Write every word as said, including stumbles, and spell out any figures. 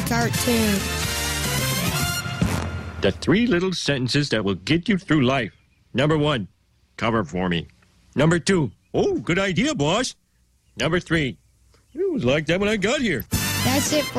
cartoon. The three little sentences that will get you through life. Number one, cover for me. Number two, oh, good idea, boss. Number three, it was like that when I got here. That's it for